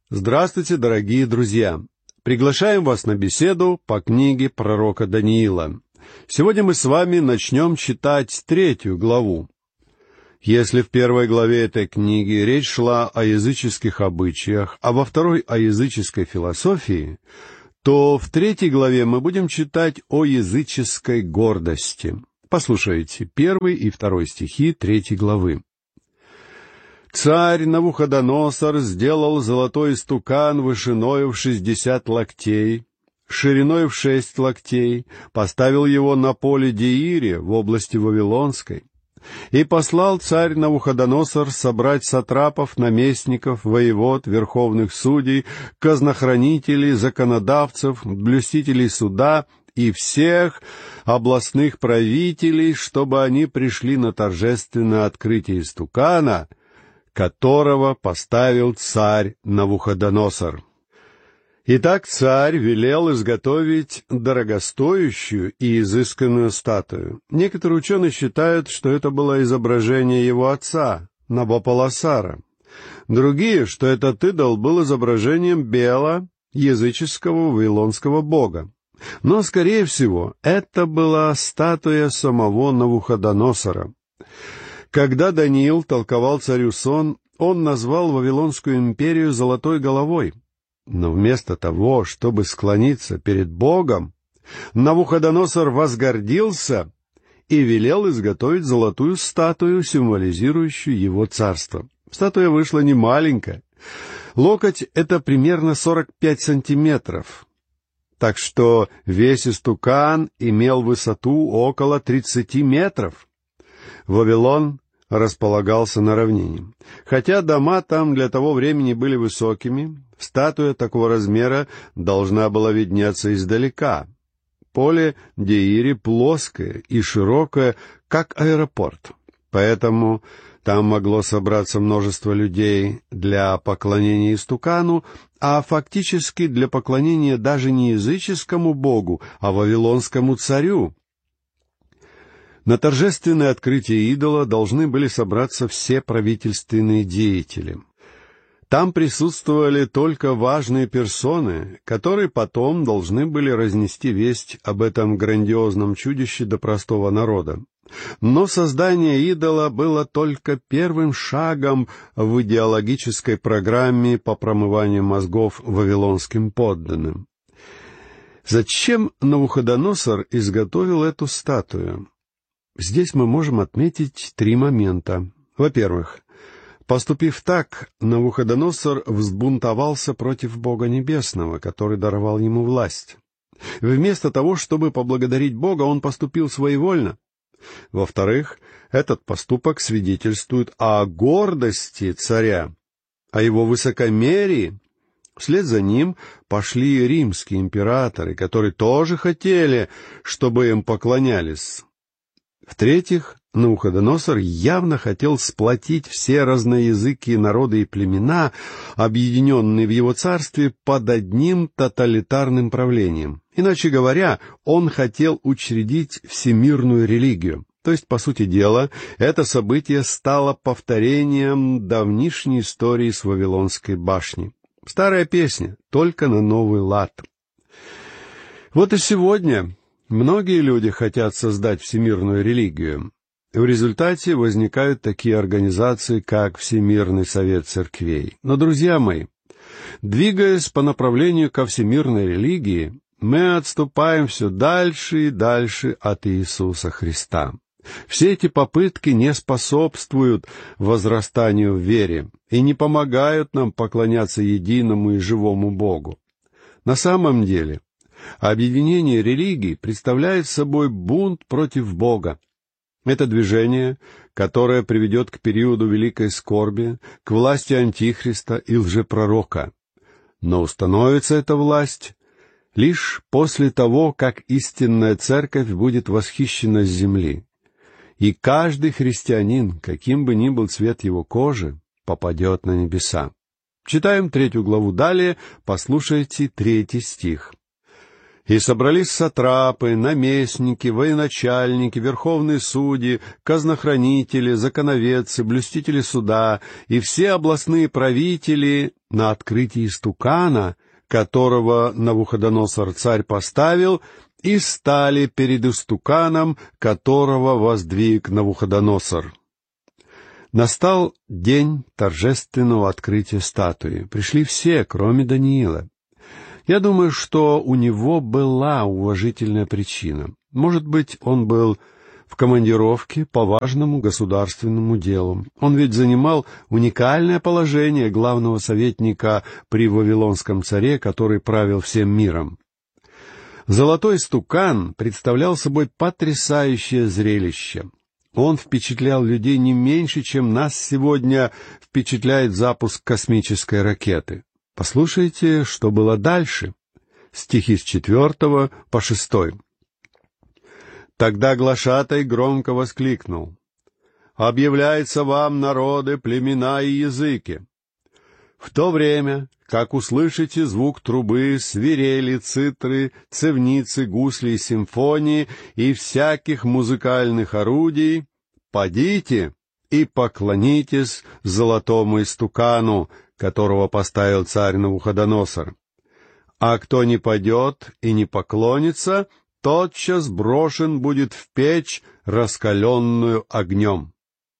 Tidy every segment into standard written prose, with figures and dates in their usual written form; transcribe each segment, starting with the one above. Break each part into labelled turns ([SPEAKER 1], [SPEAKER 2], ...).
[SPEAKER 1] Здравствуйте, дорогие друзья! Приглашаем вас на беседу по книге пророка Даниила. Сегодня мы с вами начнем читать 3 главу. Если в 1 главе этой книги речь шла о языческих обычаях, а во 2 о языческой философии, то в 3 главе мы будем читать о языческой гордости. Послушайте 1 и 2 стихи 3 главы. «Царь Навуходоносор сделал золотой истукан вышиною в 60 локтей, шириной в 6 локтей, поставил его на поле Деире в области Вавилонской. И послал царь Навуходоносор собрать сатрапов, наместников, воевод, верховных судей, казнохранителей, законодавцев, блюстителей суда и всех областных правителей, чтобы они пришли на торжественное открытие истукана, которого поставил царь Навуходоносор. Итак, царь велел изготовить дорогостоящую и изысканную статую. Некоторые ученые считают, что это было изображение его отца, Набополосара. Другие, что этот идол был изображением Бела, языческого вавилонского бога. Но, скорее всего, это была статуя самого Навуходоносора. Когда Даниил толковал царю сон, он назвал Вавилонскую империю «золотой головой». Но вместо того, чтобы склониться перед Богом, Навуходоносор возгордился и велел изготовить золотую статую, символизирующую его царство. Статуя вышла немаленькая. Локоть — это примерно 45 сантиметров. Так что весь истукан имел высоту около 30 метров. Вавилон располагался на равнине. Хотя дома там для того времени были высокими, статуя такого размера должна была виднеться издалека. Поле Деири плоское и широкое, как аэропорт. Поэтому там могло собраться множество людей для поклонения истукану, а фактически для поклонения даже не языческому богу, а вавилонскому царю. На торжественное открытие идола должны были собраться все правительственные деятели. Там присутствовали только важные персоны, которые потом должны были разнести весть об этом грандиозном чудище до простого народа. Но создание идола было только первым шагом в идеологической программе по промыванию мозгов вавилонским подданным. Зачем Навуходоносор изготовил эту статую? Здесь мы можем отметить 3 момента. Во-первых, поступив так, Навуходоносор взбунтовался против Бога Небесного, который даровал ему власть. Вместо того, чтобы поблагодарить Бога, он поступил своевольно. Во-вторых, этот поступок свидетельствует о гордости царя, о его высокомерии. Вслед за ним пошли римские императоры, которые тоже хотели, чтобы им поклонялись. В-третьих, Навуходоносор явно хотел сплотить все разноязыкие народы и племена, объединенные в его царстве, под одним тоталитарным правлением. Иначе говоря, он хотел учредить всемирную религию. То есть, по сути дела, это событие стало повторением давнишней истории с Вавилонской башней. Старая песня, только на новый лад. Вот и сегодня многие люди хотят создать всемирную религию. В результате возникают такие организации, как Всемирный совет церквей. Но, друзья мои, двигаясь по направлению ко всемирной религии, мы отступаем все дальше и дальше от Иисуса Христа. Все эти попытки не способствуют возрастанию в вере и не помогают нам поклоняться единому и живому Богу. На самом деле, объединение религий представляет собой бунт против Бога. Это движение, которое приведет к периоду великой скорби, к власти Антихриста и лжепророка. Но установится эта власть лишь после того, как истинная церковь будет восхищена с земли. И каждый христианин, каким бы ни был цвет его кожи, попадет на небеса. Читаем 3 главу далее, послушайте 3 стих. И собрались сатрапы, наместники, военачальники, верховные судьи, казнохранители, законоведцы, блюстители суда и все областные правители на открытии истукана, которого Навуходоносор царь поставил, и стали перед истуканом, которого воздвиг Навуходоносор. Настал день торжественного открытия статуи. Пришли все, кроме Даниила. Я думаю, что у него была уважительная причина. Может быть, он был в командировке по важному государственному делу. Он ведь занимал уникальное положение главного советника при Вавилонском царе, который правил всем миром. Золотой истукан представлял собой потрясающее зрелище. Он впечатлял людей не меньше, чем нас сегодня впечатляет запуск космической ракеты. Послушайте, что было дальше. Стихи с 4 по 6. «Тогда глашатай громко воскликнул: «Объявляется вам, народы, племена и языки! В то время, как услышите звук трубы, свирели, цитры, цевницы, гусли и симфонии и всяких музыкальных орудий, подите и поклонитесь золотому истукану, которого поставил царь Навуходоносор. А кто не падет и не поклонится, тотчас брошен будет в печь, раскаленную огнем».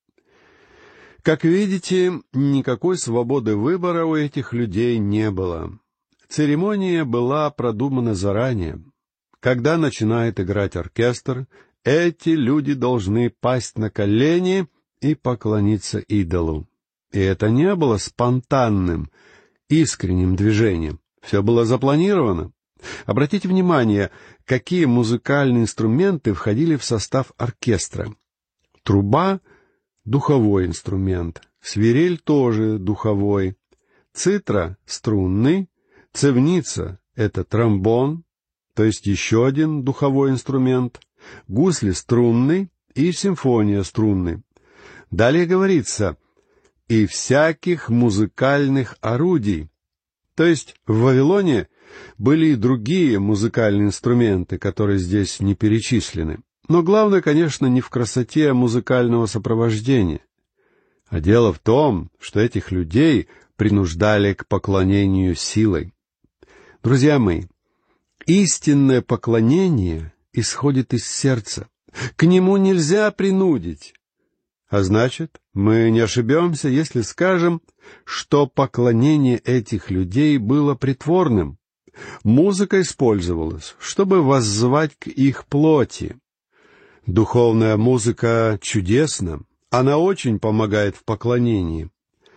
[SPEAKER 1] Как видите, никакой свободы выбора у этих людей не было. Церемония была продумана заранее. Когда начинает играть оркестр, эти люди должны пасть на колени и поклониться идолу. И это не было спонтанным, искренним движением. Все было запланировано. Обратите внимание, какие музыкальные инструменты входили в состав оркестра. Труба — духовой инструмент, свирель тоже духовой, цитра — струнный, цевница — это тромбон, то есть еще один духовой инструмент, гусли — струнный и симфония — струнный. Далее говорится «и всяких музыкальных орудий». То есть в Вавилоне были и другие музыкальные инструменты, которые здесь не перечислены. Но главное, конечно, не в красоте музыкального сопровождения. А дело в том, что этих людей принуждали к поклонению силой. Друзья мои, истинное поклонение исходит из сердца. К нему нельзя принудить. А значит, мы не ошибемся, если скажем, что поклонение этих людей было притворным. Музыка использовалась, чтобы воззвать к их плоти. Духовная музыка чудесна, она очень помогает в поклонении.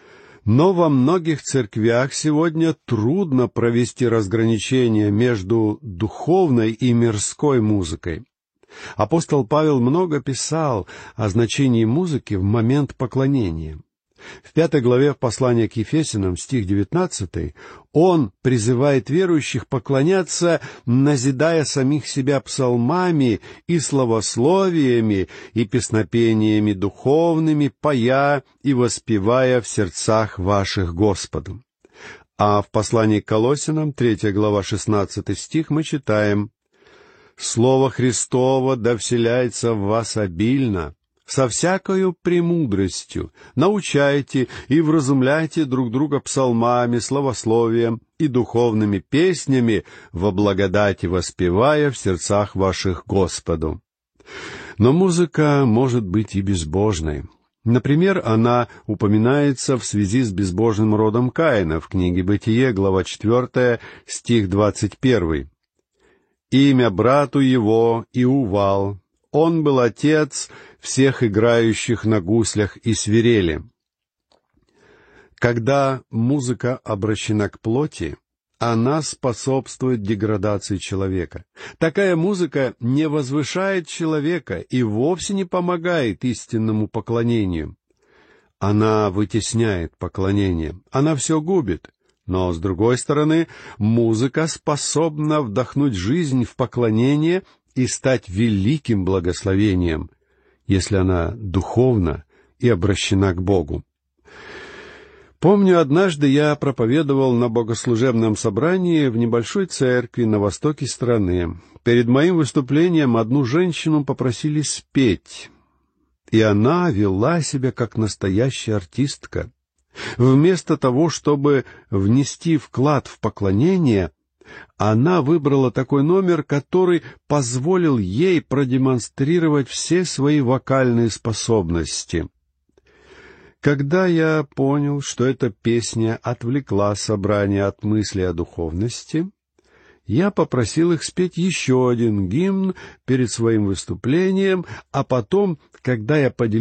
[SPEAKER 1] Но во многих церквях сегодня трудно провести разграничение между духовной и мирской музыкой. Апостол Павел много писал о значении музыки в момент поклонения. В 5 главе послания к Ефесянам, стих 19, он призывает верующих поклоняться, назидая самих себя псалмами и славословиями и песнопениями духовными, поя и воспевая в сердцах ваших Господу. А в послании к Колоссянам, 3 глава, 16 стих, мы читаем: «Слово Христово да вселяется в вас обильно, со всякою премудростью научайте и вразумляйте друг друга псалмами, славословием и духовными песнями, во благодати воспевая в сердцах ваших Господу». Но музыка может быть и безбожной. Например, она упоминается в связи с безбожным родом Каина в книге «Бытие», глава 4, стих 21. «Имя брату его Иувал. Он был отец всех играющих на гуслях и свирели». Когда музыка обращена к плоти, она способствует деградации человека. Такая музыка не возвышает человека и вовсе не помогает истинному поклонению. Она вытесняет поклонение, она все губит. Но, с другой стороны, музыка способна вдохнуть жизнь в поклонение и стать великим благословением, если она духовна и обращена к Богу. Помню, однажды я проповедовал на богослужебном собрании в небольшой церкви на востоке страны. Перед моим выступлением одну женщину попросили спеть, и она вела себя как настоящая артистка. Вместо того, чтобы внести вклад в поклонение, она выбрала такой номер, который позволил ей продемонстрировать все свои вокальные способности. Когда я понял, что эта песня отвлекла собрание от мысли о духовности, я попросил их спеть еще один гимн перед своим выступлением, а потом, когда я поделился